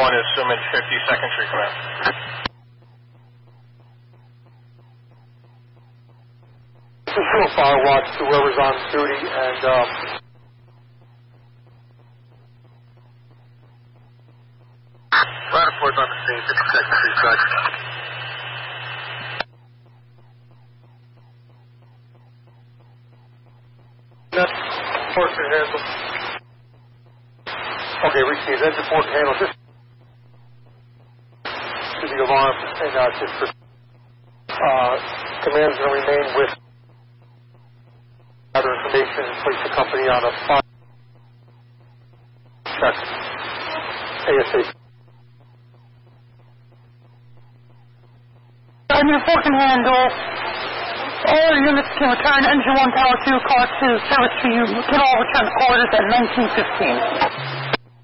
1 is Summit 52nd Street Command. Just do a fire watch to whoever's on duty and Fire report's on the scene, 52nd Street Command. Report can handle. Okay, received. Engine report can handle. Just to the alarm and just for command's going to remain with other information and place the company on a fire check ASAP. Engine report can handle. All units can return engine 1, tower 2, car 2, service to you. Can all return to quarters at 1915.